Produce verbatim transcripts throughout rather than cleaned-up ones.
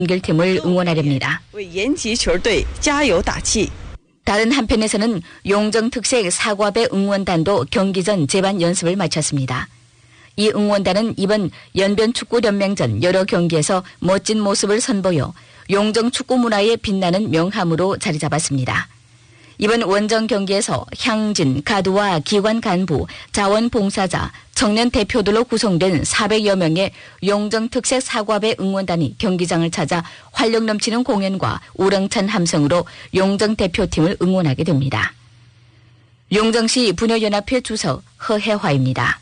연결팀을 응원하렵니다. 다른 한편에서는 용정특색 사과배 응원단도 경기 전 제반 연습을 마쳤습니다. 이 응원단은 이번 연변축구연맹전 여러 경기에서 멋진 모습을 선보여 용정 축구 문화에 빛나는 명함으로 자리 잡았습니다. 이번 원정 경기에서 향진, 가두와 기관 간부, 자원봉사자, 청년 대표들로 구성된 사백여 명의 용정특색 사과배 응원단이 경기장을 찾아 활력 넘치는 공연과 우렁찬 함성으로 용정 대표팀을 응원하게 됩니다. 용정시 부녀연합회 주석 허혜화입니다.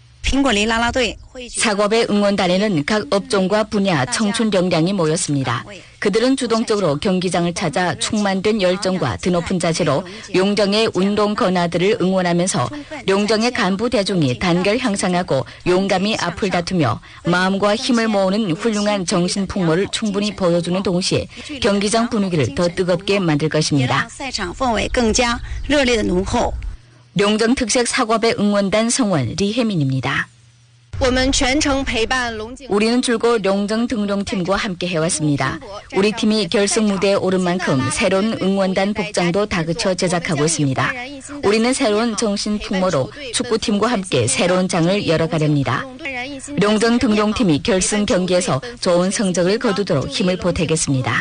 사과배 응원단에는 각 업종과 분야 청춘 역량이 모였습니다. 그들은 주동적으로 경기장을 찾아 충만된 열정과 드높은 자세로 용정의 운동 건아들을 응원하면서 용정의 간부 대중이 단결 향상하고 용감히 앞을 다투며 마음과 힘을 모으는 훌륭한 정신 풍모를 충분히 보여주는 동시에 경기장 분위기를 더 뜨겁게 만들 것입니다. 용정특색 사과배 응원단 성원 리혜민입니다. 우리는 줄곧 용정 등용팀과 함께 해왔습니다. 우리 팀이 결승 무대에 오른 만큼 새로운 응원단 복장도 다그쳐 제작하고 있습니다. 우리는 새로운 정신 풍모로 축구팀과 함께 새로운 장을 열어가렵니다. 용정 등용팀이 결승 경기에서 좋은 성적을 거두도록 힘을 보태겠습니다.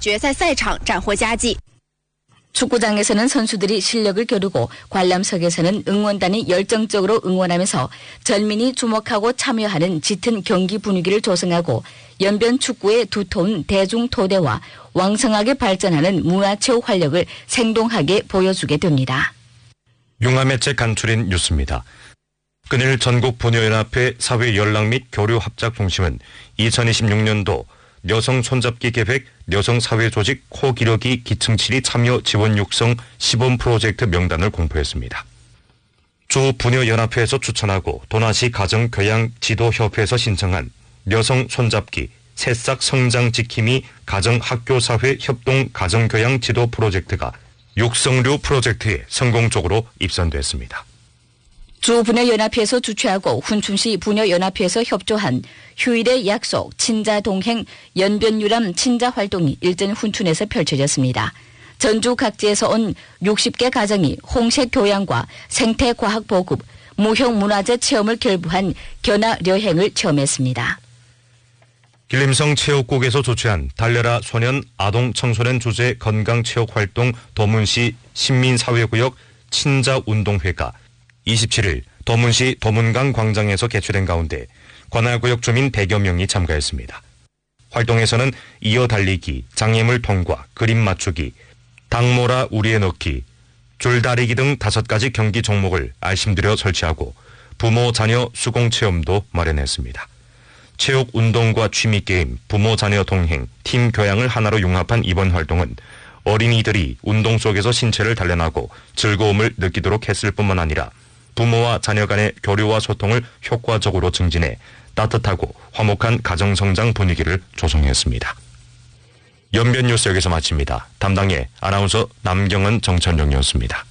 축구장에서는 선수들이 실력을 겨루고 관람석에서는 응원단이 열정적으로 응원하면서 전민이 주목하고 참여하는 짙은 경기 분위기를 조성하고 연변 축구의 두터운 대중토대와 왕성하게 발전하는 문화체육 활력을 생동하게 보여주게 됩니다. 융화매체 간추린 뉴스입니다. 근일 전국 부녀연합회 사회 연락 및 교류 합작 중심은 이천이십육 년도 여성 손잡기 계획 여성 사회조직 코기러기 기층치리 참여 지원 육성 시범 프로젝트 명단을 공표했습니다. 주 부녀연합회에서 추천하고 도나시 가정교양지도협회에서 신청한 여성 손잡기 새싹 성장 지킴이 가정학교사회 협동 가정교양 지도 프로젝트가 육성류 프로젝트에 성공적으로 입선됐습니다. 주 부녀연합회에서 주최하고 훈춘시 부녀연합회에서 협조한 휴일의 약속 친자동행 연변유람 친자활동이 일전 훈춘에서 펼쳐졌습니다. 전주 각지에서 온 육십 개 가정이 홍색 교양과 생태과학 보급, 무형문화재 체험을 결부한 견학 여행을 체험했습니다. 길림성 체육국에서 주최한 달려라 소년 아동 청소년 주제 건강체육활동 도문시 신민사회구역 친자운동회가 이십칠 일 도문시 도문강 광장에서 개최된 가운데 관할구역 주민 백여 명이 참가했습니다. 활동에서는 이어 달리기, 장애물 통과, 그림 맞추기, 닭모라 우리에 넣기, 줄다리기 등 다섯 가지 경기 종목을 알심들여 설치하고 부모 자녀 수공 체험도 마련했습니다. 체육 운동과 취미 게임, 부모 자녀 동행, 팀 교양을 하나로 융합한 이번 활동은 어린이들이 운동 속에서 신체를 단련하고 즐거움을 느끼도록 했을 뿐만 아니라 부모와 자녀 간의 교류와 소통을 효과적으로 증진해 따뜻하고 화목한 가정성장 분위기를 조성했습니다. 연변 뉴스 여기서 마칩니다. 담당의 아나운서 남경은 정천영이었습니다.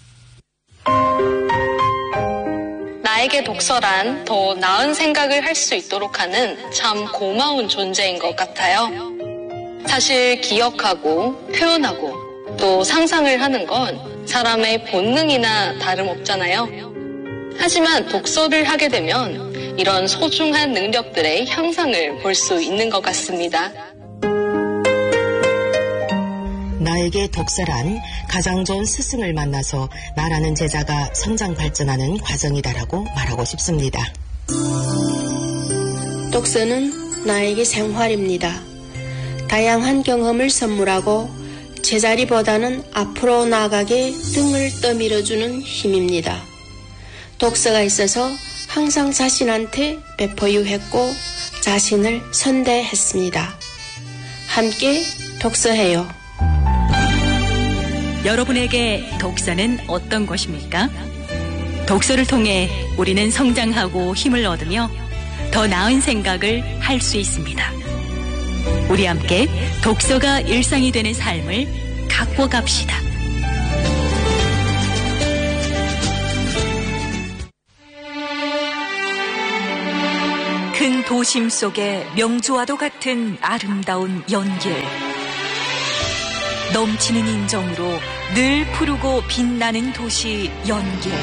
나에게 독서란 더 나은 생각을 할 수 있도록 하는 참 고마운 존재인 것 같아요. 사실 기억하고 표현하고 또 상상을 하는 건 사람의 본능이나 다름없잖아요. 하지만 독서를 하게 되면 이런 소중한 능력들의 향상을 볼 수 있는 것 같습니다. 나에게 독서란 가장 좋은 스승을 만나서 나라는 제자가 성장 발전하는 과정이다라고 말하고 싶습니다. 독서는 나에게 생활입니다. 다양한 경험을 선물하고 제자리보다는 앞으로 나아가게 등을 떠밀어주는 힘입니다. 독서가 있어서 항상 자신한테 배포유했고 자신을 선대했습니다. 함께 독서해요. 여러분에게 독서는 어떤 것입니까? 독서를 통해 우리는 성장하고 힘을 얻으며 더 나은 생각을 할 수 있습니다. 우리 함께 독서가 일상이 되는 삶을 갖고 갑시다. 큰 도심 속의 명조와도 같은 아름다운 연길. 넘치는 인정으로 늘 푸르고 빛나는 도시 연길.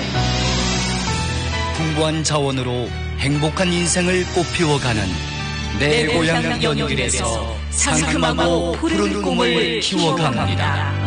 풍부한 자원으로 행복한 인생을 꽃피워가는 내 고향 연길에서 상큼하고 푸른 꿈을 키워갑니다.